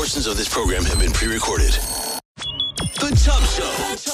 portions of this program have been pre-recorded. The Chubb Show.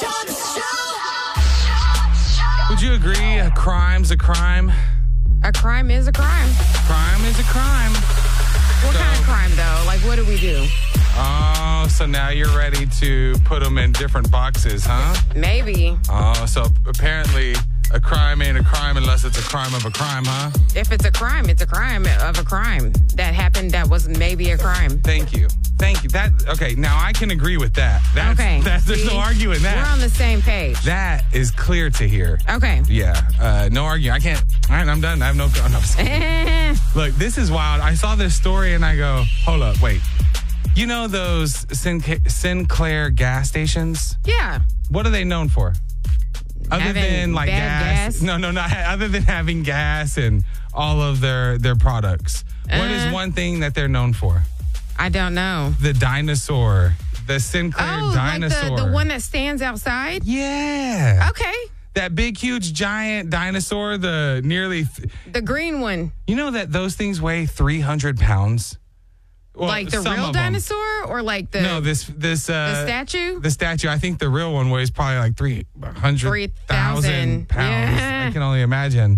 Would you agree a crime's a crime? A crime is a crime. Crime is a crime. What kind of crime, though? Like, what do we do? Oh, so now you're ready to put them in different boxes, huh? Maybe. Oh, so apparently a crime ain't a crime unless it's a crime of a crime, huh? If it's a crime of a crime that happened that was maybe a crime. Thank you. Okay, now I can agree with that. There's no arguing that. We're on the same page. That is clear to hear. Okay. Yeah, no arguing. I can't. All right, I'm done. I have no. Look, this is wild. I saw this story and I go, hold up, wait. You know those Sinclair gas stations? Yeah. What are they known for? Other Having than like gas? No, not other than having gas and all of their products. What is one thing that they're known for? I don't know. The dinosaur. The Sinclair dinosaur. Like the one that stands outside? Yeah. Okay. That big, huge, giant dinosaur, the green one. You know that those things weigh 300 pounds? Well, like the real dinosaur or like the... No, the statue? The statue. I think the real one weighs probably like 300,000 pounds. Yeah. I can only imagine.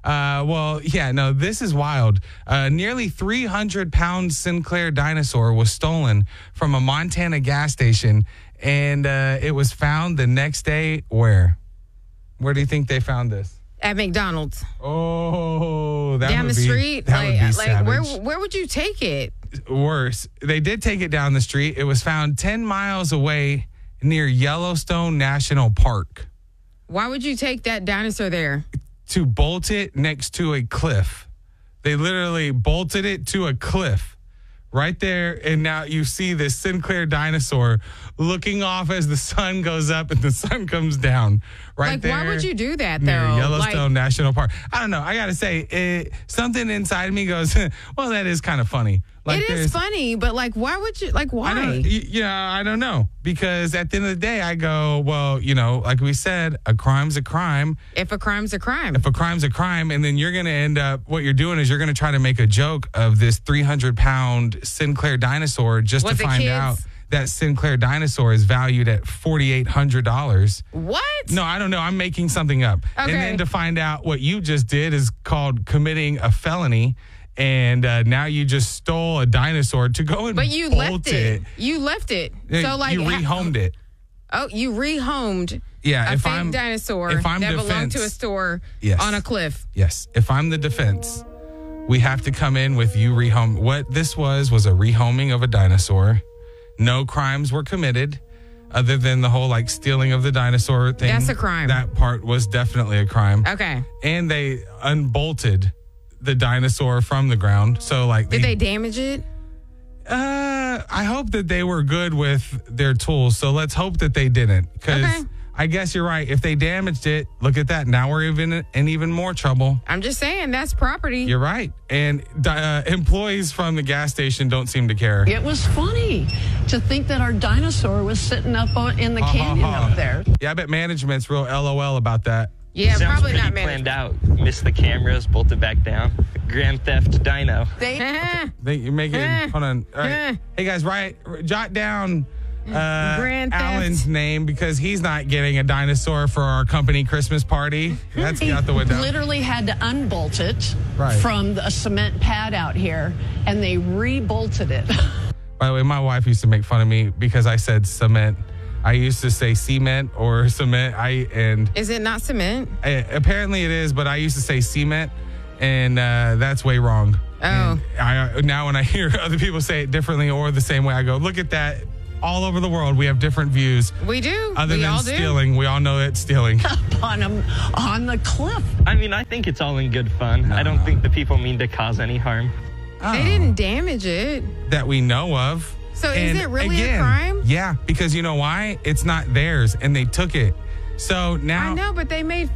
This is wild. Nearly 300-pound Sinclair dinosaur was stolen from a Montana gas station, and it was found the next day where? Where do you think they found this? At McDonald's. Oh, that down would the be, street? That would be savage. Where would you take it? Worse. They did take it down the street. It was found 10 miles away near Yellowstone National Park. Why would you take that dinosaur there? To bolt it next to a cliff. They literally bolted it to a cliff right there. And now you see this Sinclair dinosaur looking off as the sun goes up and the sun comes down right there. Why would you do that, though? Near Yellowstone National Park. I don't know. I got to say, something inside of me goes, well, that is kind of funny. It is funny, but why would you, why? I don't know. Because at the end of the day, I go, well, like we said, a crime's a crime. If a crime's a crime. If a crime's a crime, and then you're going to end up, what you're doing is you're going to try to make a joke of this 300-pound Sinclair dinosaur just to find out that Sinclair dinosaur is valued at $4,800. What? No, I don't know. I'm making something up. Okay. And then to find out what you just did is called committing a felony. And now you just stole a dinosaur to go and But you bolt left it. You left it. So you rehomed it. Oh, you rehomed a fake dinosaur that belonged to a store on a cliff. Yes. If I'm the defense, we have to come in with you rehome. What this was a rehoming of a dinosaur. No crimes were committed other than the whole stealing of the dinosaur thing. That's a crime. That part was definitely a crime. Okay. And they unbolted the dinosaur from the ground. So did they damage it? I hope that they were good with their tools. So let's hope that they didn't. Because I guess you're right. If they damaged it, look at that. Now we're in even more trouble. I'm just saying, that's property. You're right. And employees from the gas station don't seem to care. It was funny to think that our dinosaur was sitting up in the canyon up there. Yeah, I bet management's real LOL about that. Yeah, Sounds probably pretty not managed. planned out. Missed the cameras, bolted back down. Grand Theft Dino. You make it. Hold on. All right. Hey guys, jot down Grand Theft. Alan's name because he's not getting a dinosaur for our company Christmas party. That's out the window. Literally had to unbolt it from a cement pad out here, and they rebolted it. By the way, my wife used to make fun of me because I said cement. I used to say cement or cement. Is it not cement? Apparently it is, but I used to say cement, and that's way wrong. Oh. Now when I hear other people say it differently or the same way, I go, look at that. All over the world, we have different views. We do. Other than stealing, we all know it's stealing. on the cliff. I mean, I think it's all in good fun. I don't think the people mean to cause any harm. They didn't damage it. That we know of. So is it really a crime? Yeah, because you know why? It's not theirs, and they took it. So now I know, but they made